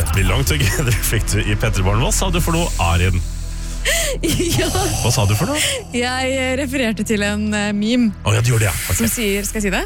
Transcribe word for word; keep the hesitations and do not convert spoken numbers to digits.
Belong Together fikk du i Petterborn. Hva sa du for noe, Arin? Ja, Hva sa du for noe? jeg refererte til en eh, meme Å ja, du gjorde det, ja. Ok. som sier, skal jeg si det?